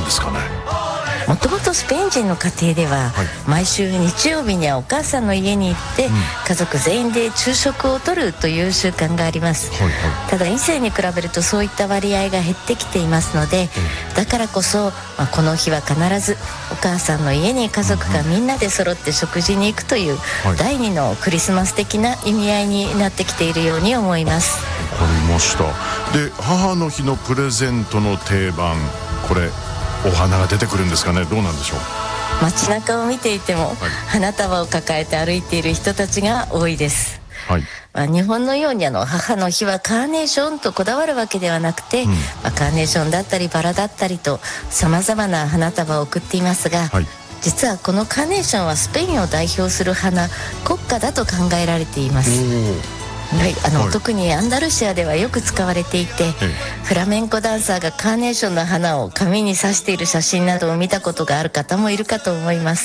ですかね。 もともとスペイン人の家庭では、毎週日曜日にはお母さんの家に行って、家族全員で昼食をとるという習慣があります。ただ以前に比べるとそういった割合が減ってきていますので、だからこそ、この日は必ずお母さんの家に家族がみんなで揃って食事に行くという、第2のクリスマス的な意味合いになってきているように思います。 わかりました。で、母の日のプレゼントの定番、これお花が出てくるんですかね。どうなんでしょう。 街中を見ていても、花束を抱えて歩いている人たちが多いです。日本のように母の日はカーネーションとこだわるわけではなくて、カーネーションだったりバラだったりとさまざまな花束を贈っていますが、実はこのカーネーションはスペインを代表する花、国花だと考えられています。特にアンダルシアではよく使われていて、フラメンコダンサーがカーネーションの花を髪に刺している写真などを見たことがある方もいるかと思います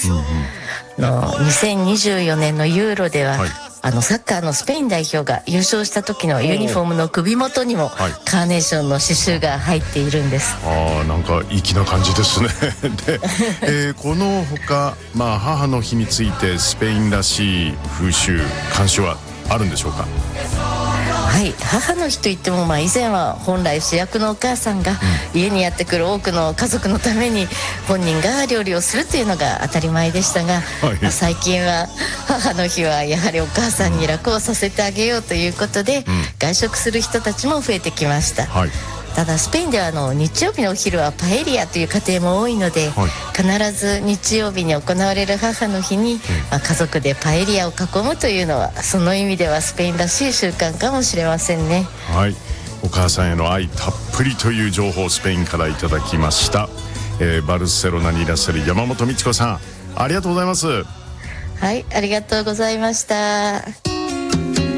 。2024年のユーロでは、サッカーのスペイン代表が優勝した時のユニフォームの首元にもカーネーションの刺繍が入っているんです。 なんか粋な感じですね。で、このほか、母の日についてスペインらしい風習慣習はあるんでしょうか。 母の日といっても、以前は本来主役のお母さんが家にやってくる多くの家族のために本人が料理をするというのが当たり前でしたが、最近は母の日はやはりお母さんに楽をさせてあげようということで、外食する人たちも増えてきました。ただスペインでは日曜日のお昼はパエリアという家庭も多いので、必ず日曜日に行われる母の日に、家族でパエリアを囲むというのは、その意味ではスペインらしい習慣かもしれませんね。 お母さんへの愛たっぷりという情報をスペインからいただきました。バルセロナにいらっしゃる山本美智子さん、ありがとうございます。 ありがとうございました。